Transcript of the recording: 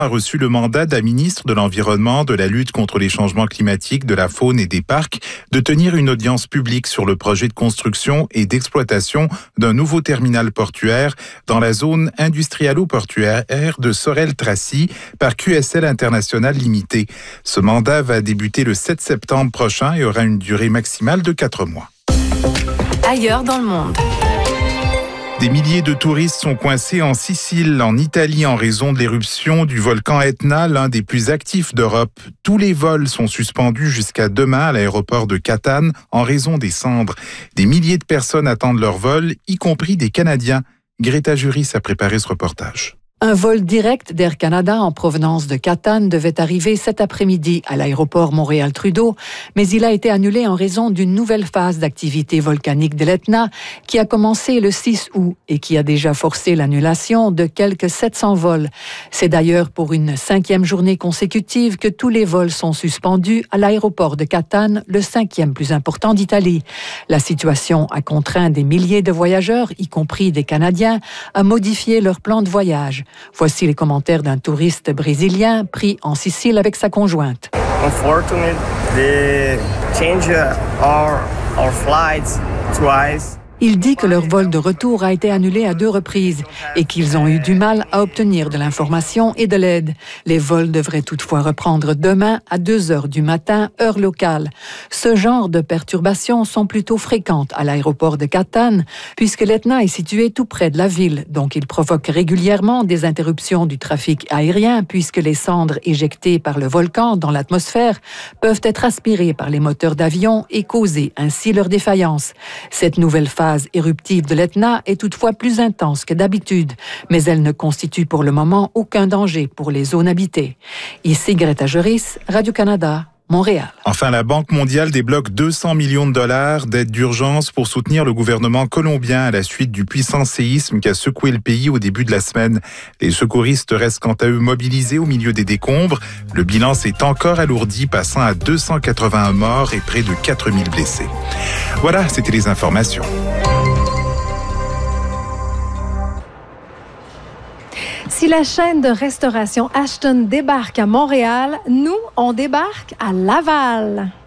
a reçu le mandat d'un ministre de l'Environnement, de la lutte contre les changements climatiques, de la faune et des parcs de tenir une audience publique sur le projet de construction et d'exploitation d'un nouveau terminal portuaire dans la zone industrialo-portuaire de Sorel-Tracy par QSL International Limited. Ce mandat va débuter le 7 septembre prochain et aura une durée maximale de 4 mois. Ailleurs dans le monde. Des milliers de touristes sont coincés en Sicile, en Italie, en raison de l'éruption du volcan Etna, l'un des plus actifs d'Europe. Tous les vols sont suspendus jusqu'à demain à l'aéroport de Catane en raison des cendres. Des milliers de personnes attendent leur vol, y compris des Canadiens. Greta Juris a préparé ce reportage. Un vol direct d'Air Canada en provenance de Catane devait arriver cet après-midi à l'aéroport Montréal-Trudeau, mais il a été annulé en raison d'une nouvelle phase d'activité volcanique de l'Etna qui a commencé le 6 août et qui a déjà forcé l'annulation de quelques 700 vols. C'est d'ailleurs pour une 5e journée consécutive que tous les vols sont suspendus à l'aéroport de Catane, le 5e plus important d'Italie. La situation a contraint des milliers de voyageurs, y compris des Canadiens, à modifier leur plan de voyage. Voici les commentaires d'un touriste brésilien pris en Sicile avec sa conjointe. Unfortunately, they change our flights twice. Il dit que leur vol de retour a été annulé à 2 reprises et qu'ils ont eu du mal à obtenir de l'information et de l'aide. Les vols devraient toutefois reprendre demain à 2 heures du matin, heure locale. Ce genre de perturbations sont plutôt fréquentes à l'aéroport de Catane, puisque l'Etna est situé tout près de la ville, donc il provoque régulièrement des interruptions du trafic aérien, puisque les cendres éjectées par le volcan dans l'atmosphère peuvent être aspirées par les moteurs d'avion et causer ainsi leur défaillance. Cette nouvelle phase éruptive de l'Etna est toutefois plus intense que d'habitude, mais elle ne constitue pour le moment aucun danger pour les zones habitées. Ici Greta Juris, Radio-Canada, Montréal. Enfin, la Banque mondiale débloque 200 millions de dollars d'aide d'urgence pour soutenir le gouvernement colombien à la suite du puissant séisme qui a secoué le pays au début de la semaine. Les secouristes restent quant à eux mobilisés au milieu des décombres. Le bilan s'est encore alourdi, passant à 281 morts et près de 4000 blessés. Voilà, c'était les informations. Si la chaîne de restauration Ashton débarque à Montréal, nous, on débarque à Laval.